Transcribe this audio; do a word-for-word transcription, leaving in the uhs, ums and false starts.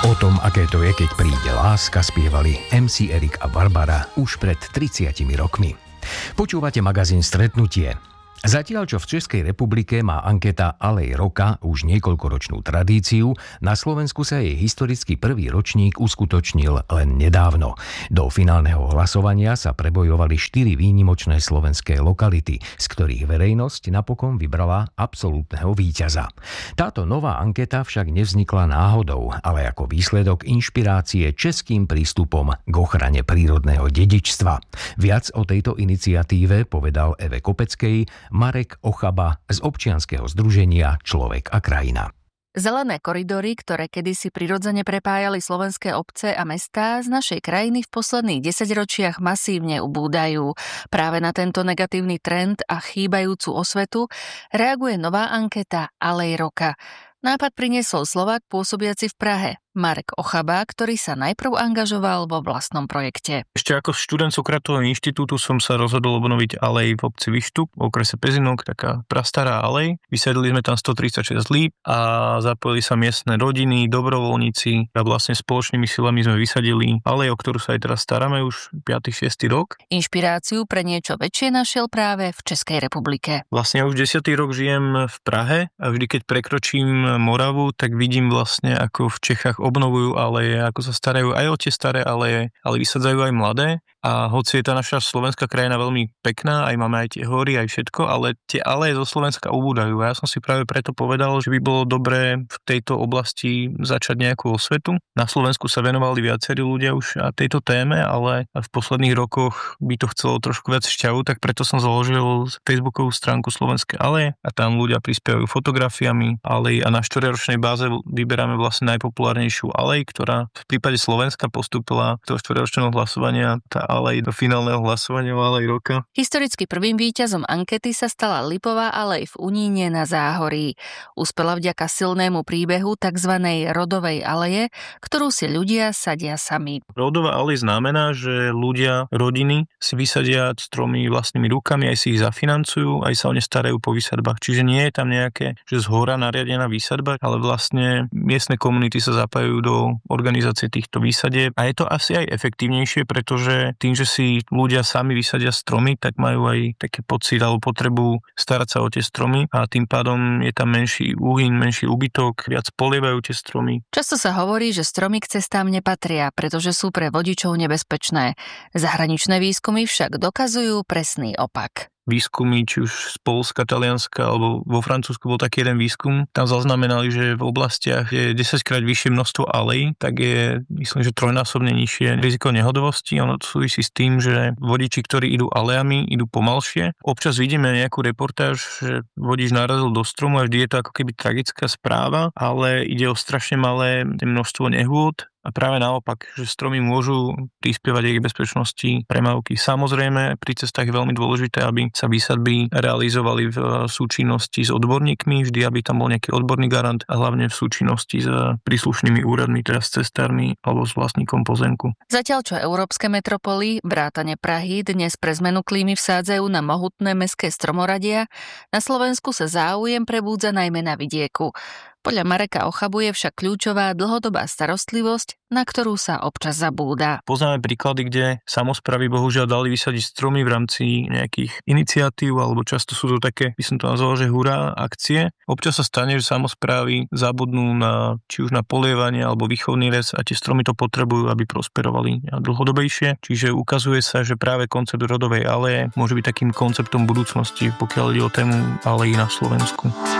O tom, aké to je, keď príde láska, spievali em cé Erik a Barbara už pred tridsiatimi rokmi. Počúvate magazín Stretnutie. Zatiaľ, čo v Českej republike má anketa Alej roka už niekoľkoročnú tradíciu, na Slovensku sa jej historicky prvý ročník uskutočnil len nedávno. Do finálneho hlasovania sa prebojovali štyri výnimočné slovenské lokality, z ktorých verejnosť napokon vybrala absolútneho víťaza. Táto nová anketa však nevznikla náhodou, ale ako výsledok inšpirácie českým prístupom k ochrane prírodného dedičstva. Viac o tejto iniciatíve povedal Eve Kopeckej Marek Ochaba z občianskeho združenia Človek a krajina. Zelené koridory, ktoré kedysi prirodzene prepájali slovenské obce a mestá, z našej krajiny v posledných desaťročiach masívne ubúdajú. Práve na tento negatívny trend a chýbajúcu osvetu reaguje nová anketa Alej roka. Nápad priniesol Slovák pôsobiaci v Prahe, Marek Ochaba, ktorý sa najprv angažoval vo vlastnom projekte. Ešte ako študent Sokratovho inštitútu som sa rozhodol obnoviť alej v obci Vyštup, v okrese Pezinok, taká prastará alej. Vysadili sme tam stotridsaťšesť líp a zapojili sa miestne rodiny, dobrovoľníci a vlastne spoločnými silami sme vysadili alej, o ktorú sa aj teraz staráme už piaty šiesty rok. Inšpiráciu pre niečo väčšie našiel práve v Českej republike. Vlastne už desiatý rok žijem v Prahe a vždy, keď prekročím Moravu, tak vidím vlastne, ako v Čechách obnovujú aleje, ako sa starajú aj o tie staré aleje, ale vysadzajú aj mladé. A hoci je tá naša slovenská krajina veľmi pekná, aj máme aj tie hory, aj všetko, ale tie aleje zo Slovenska ubúdajú. A ja som si práve preto povedal, že by bolo dobré v tejto oblasti začať nejakú osvetu. Na Slovensku sa venovali viacerí ľudia už tejto téme, ale v posledných rokoch by to chcelo trošku viac šťavu, tak preto som založil facebookovú stránku Slovenské aleje a tam ľudia prispievajú fotografiami alej a na štvorťročnej báze vyberáme vlastne najpopulárnejšiu alej, ktorá v prípade Slovenska postúpila do štvorťročného hlasovania tá alej do finálneho hlasovania o alej roka. Historicky prvým víťazom ankety sa stala Lipová alej v Uníne na Záhorí. Uspela vďaka silnému príbehu tzv. Rodovej aleje, ktorú si ľudia sadia sami. Rodová alej znamená, že ľudia, rodiny si vysadia stromy vlastnými rukami, aj si ich zafinancujú, aj sa o ne starajú po výsadbách. Čiže nie je tam nejaké, že zhora nariadená výsadba, ale vlastne miestne komunity sa zapájajú do organizácie týchto výsadieb a je to asi aj efektívnejšie, pretože tým, že si ľudia sami vysadia stromy, tak majú aj také pocit alebo potrebu starať sa o tie stromy a tým pádom je tam menší úhyn, menší úbytok, viac polievajú tie stromy. Často sa hovorí, že stromy k cestám nepatria, pretože sú pre vodičov nebezpečné. Zahraničné výskumy však dokazujú presný opak. Výskumy, či už z Poľska, Talianska alebo vo Francúzsku bol taký jeden výskum. Tam zaznamenali, že v oblastiach je desaťkrát vyššie množstvo alej, tak je, myslím, že trojnásobne nižšie riziko nehodovosti. Ono to súvisí s tým, že vodiči, ktorí idú alejami, idú pomalšie. Občas vidíme nejakú reportáž, že vodič narazil do stromu a vždy je to ako keby tragická správa, ale ide o strašne malé množstvo nehôd. A práve naopak, že stromy môžu prispievať aj k bezpečnosti premávky. Samozrejme, pri cestách je veľmi dôležité, aby sa výsadby realizovali v súčinnosti s odborníkmi, vždy, aby tam bol nejaký odborný garant a hlavne v súčinnosti s príslušnými úradmi, teda s cestármi alebo s vlastníkom pozemku. Zatiaľ, čo európske metropoly, vrátane Prahy, dnes pre zmenu klímy vsádzajú na mohutné mestské stromoradia, na Slovensku sa záujem prebúdza najmä na vidieku. Podľa Mareka Ochabu je však kľúčová dlhodobá starostlivosť, na ktorú sa občas zabúda. Poznáme príklady, kde samosprávy bohužiaľ dali vysadiť stromy v rámci nejakých iniciatív, alebo často sú to také, by som to nazval, že hurá akcie. Občas sa stane, že samosprávy zabudnú na, či už na polievanie alebo výchovný les a tie stromy to potrebujú, aby prosperovali dlhodobejšie. Čiže ukazuje sa, že práve koncept rodovej aleje môže byť takým konceptom budúcnosti, pokiaľ ide o tému alejí na Slovensku.